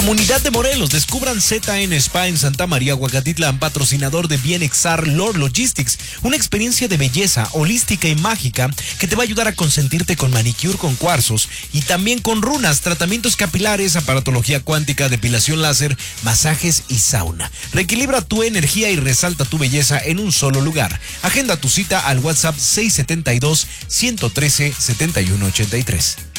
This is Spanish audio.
Comunidad de Morelos, descubran ZN Spa en Santa María, Huacatitlán, patrocinador de Bienexar Lord Logistics, una experiencia de belleza holística y mágica que te va a ayudar a consentirte con manicure con cuarzos y también con runas, tratamientos capilares, aparatología cuántica, depilación láser, masajes y sauna. Reequilibra tu energía y resalta tu belleza en un solo lugar. Agenda tu cita al WhatsApp 672-113-7183.